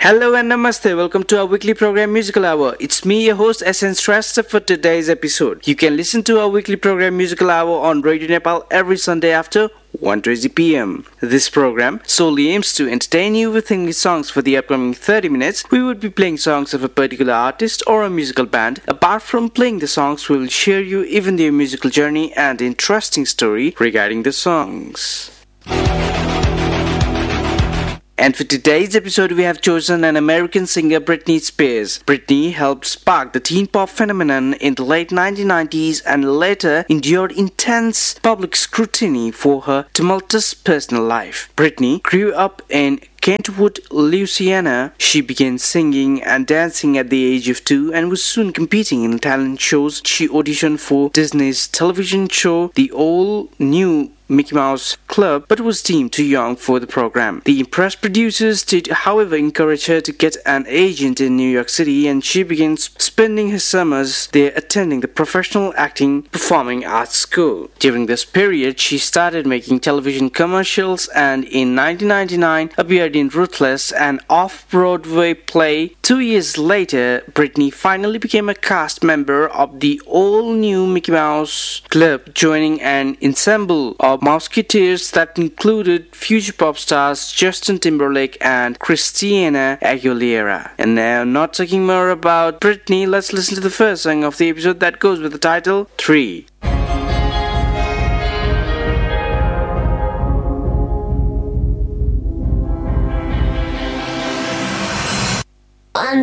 Hello and namaste. Welcome to our weekly program Musical Hour. It's me, your host SN Shrestha for today's episode. You can listen to our weekly program Musical Hour on Radio Nepal every Sunday after 1:20 p.m. This program solely aims to entertain you with English songs. For the upcoming 30 minutes, we would be playing songs of a particular artist or a musical band. Apart from playing the songs, we will share you even their musical journey and interesting story regarding the songs. And for today's episode, we have chosen an American singer, Britney Spears. Britney helped spark the teen pop phenomenon in the late 1990s and later endured intense public scrutiny for her tumultuous personal life. Britney grew up in Kentwood, Louisiana. She began singing and dancing at the age of 2 and was soon competing in talent shows. She auditioned for Disney's television show, The All New Mickey Mouse Club, but was deemed too young for the program. The impressed producers did, however, encourage her to get an agent in New York City, and she began spending her summers there attending the professional acting performing arts school. During this period, she started making television commercials and in 1999 appeared in Ruthless, an off-Broadway play. 2 years later, Britney finally became a cast member of the all-new Mickey Mouse Club, joining an ensemble of Mouseketeers that included future pop stars Justin Timberlake and Christina Aguilera. And now, not talking more about Britney, let's listen to the first song of the episode that goes with the title 3.